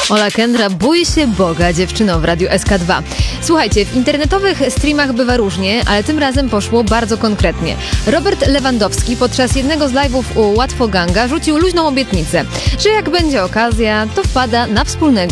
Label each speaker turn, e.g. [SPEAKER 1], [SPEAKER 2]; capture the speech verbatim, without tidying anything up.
[SPEAKER 1] Ola Kendra, bój się Boga, dziewczyno w Radiu S K dwa. Słuchajcie, w internetowych streamach bywa różnie, ale tym razem poszło bardzo konkretnie. Robert Lewandowski podczas jednego z live'ów u Łatwoganga rzucił luźną obietnicę, że jak będzie okazja, to wpada na wspólnego